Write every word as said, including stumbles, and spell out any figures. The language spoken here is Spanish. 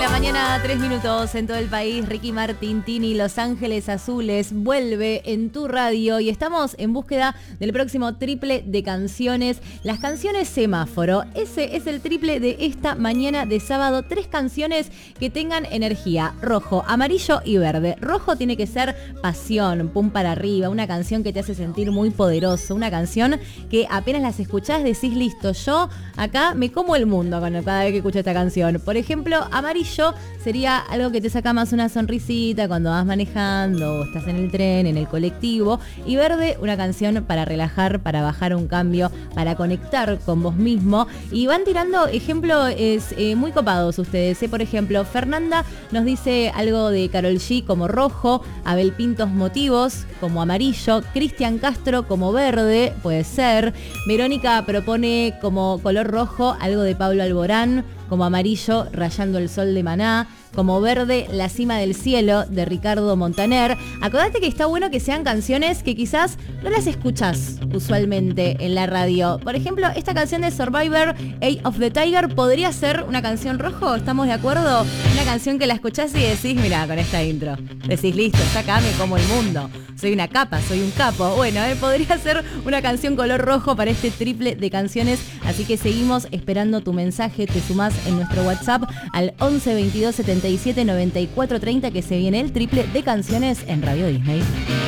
la mañana, tres minutos en todo el país. Ricky Martin, Tini, Los Ángeles Azules, vuelve en tu radio y estamos en búsqueda del próximo triple de canciones. Las canciones semáforo, ese es el triple de esta mañana de sábado. Tres canciones que tengan energía, rojo, amarillo y verde. Rojo tiene que ser pasión, pum para arriba, una canción que te hace sentir muy poderoso, una canción que apenas las escuchás decís listo, yo acá me como el mundo cada vez que escucho esta canción. Por ejemplo, amarillo sería algo que te saca más una sonrisita cuando vas manejando o estás en el tren, en el colectivo. Y verde, una canción para relajar, para bajar un cambio, para conectar con vos mismo. Y van tirando ejemplos eh, muy copados ustedes. ¿eh? Por ejemplo, Fernanda nos dice algo de Karol G como rojo, Abel Pintos motivos como amarillo, Cristian Castro como verde, puede ser. Verónica propone como color rojo algo de Pablo Alborán, como amarillo, Rayando el Sol de Maná, como verde, La Cima del Cielo de Ricardo Montaner. Acordate que está bueno que sean canciones que quizás no las escuchás usualmente en la radio. Por ejemplo, esta canción de Survivor, Eye of the Tiger, podría ser una canción rojo, ¿estamos de acuerdo? Una canción que la escuchás y decís, mira, con esta intro, decís, listo, ya acá me como el mundo. Soy una capa, soy un capo. Bueno, eh, podría ser una canción color rojo para este triple de canciones. Así que seguimos esperando tu mensaje. Te sumás en nuestro WhatsApp al once veintidós setenta y siete noventa y cuatro treinta, que se viene el triple de canciones en Radio Disney.